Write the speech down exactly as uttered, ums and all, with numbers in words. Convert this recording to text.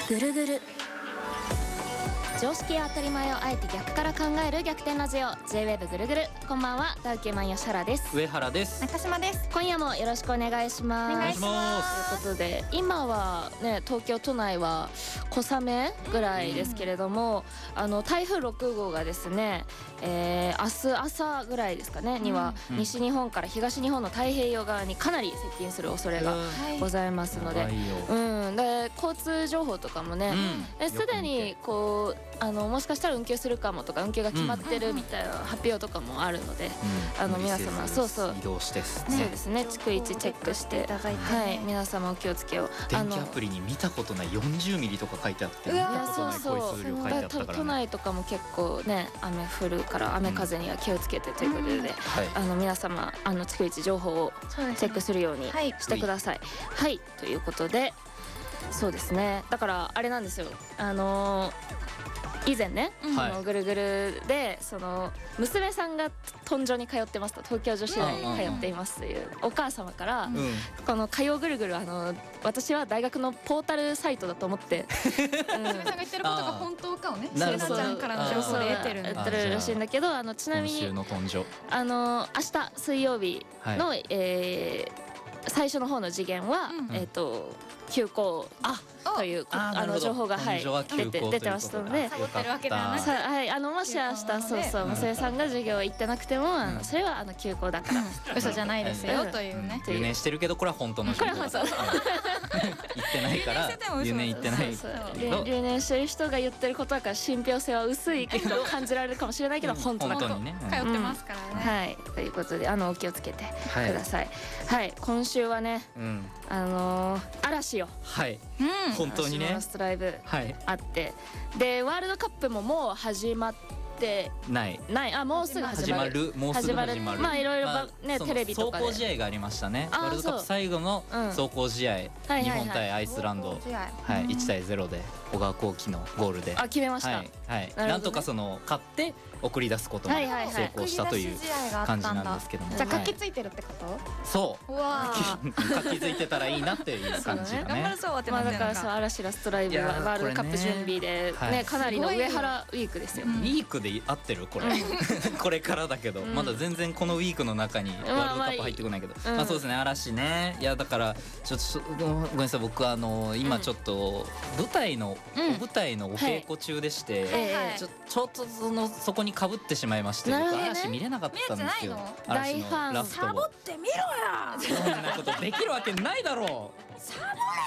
ぐるぐる常識や当たり前をあえて逆から考える逆転ラジオ ジェイウェーブ ぐるぐる。こんばんは、ダウ9万吉原です。 上原です。 中島です。 今夜もよろしくお願いします。 お願いします。ということで今はね、東京都内は小雨ぐらいですけれども、うん、あの台風ろくごうがですね、えー、明日朝ぐらいですかねには、うん、西日本から東日本の太平洋側にかなり接近する恐れがございますので、うん、で交通情報とかもね、すで、うん、にこうあのもしかしたら運休するかもとか運休が決まってるみたいな発表とかもあるので、うん、あの皆様そうそう移動してそうですね、逐一チェックしていただいて、はい、皆様お気をつけを。 天気アプリに見たことないよんじゅうミリとか書いてあって、見たことない濃い数量書いてあったからね。 都内とかも結構ね雨降るから雨風には気をつけてということで、うん、あの皆様あの逐一情報をチェックするようにしてください。はい、はい、ということでそうですね、だからあれなんですよ、あのー以前ね、うん、そのぐるぐるでその娘さんが豚女に通ってますと、東京女子大に通っていますというお母様から、うん、この火曜ぐるぐるあの私は大学のポータルサイトだと思って、 娘さんが言ってることが本当かをね、せいなちゃんからの情報で得てるんだ得てるらしいんだけど、あのちなみに今週の豚女あの明日水曜日の、はい、えー、最初の方の次元は、うん、えっ、ー、と休校というああの情報が、はい、出て出てましたので、 サボってるわけではなく、 はい、あのもし明日そうそう娘さんが授業行ってなくても、あのそれはあの休校だから嘘じゃないですよというね。 留年してるけどこれは本当の情報だから。言ってないから留年行ってないけど、 留年してる人が言ってることだから信憑性は薄いけど感じられるかもしれないけど本当だから、 通ってますからね。 はい、ということであのお気をつけてください。はい、今週はね、あの嵐よ。 はい、本当にね、 ラストライブあって、でワールドカップももう始まってないないあもうすぐ始まるもうすぐ始まる。 まあいろいろねテレビとかで壮行試合がありましたね。ワールドカップ最後の壮行試合、日本対アイスランド、はい、いちたいゼロで小川航基のゴールであ決めました。 はい、なんとかその勝って送り出すことが成功したという感じなんですけども、 じゃあ活気ついてるってこと？ そう活気づいてたらいいなっていう感じがね。 頑張るそうはってますね。 だからさ、嵐ラストライブワールドカップ準備でね、かなりの上原ウィークですよ。 ウィークで合ってるこれこれからだけど、まだ全然このウィークの中にワールドカップ入ってこないけど、まあそうですね、嵐ね。いやだからちょっとごめんなさい、僕あの今ちょっと舞台のお舞台のお稽古中でして、ちょちょっとそのそこに被ってしまいまして、僕嵐見れなかったんですよ。嵐のラストを。 サボってみろや。 そんなことできるわけないだろう。 サボ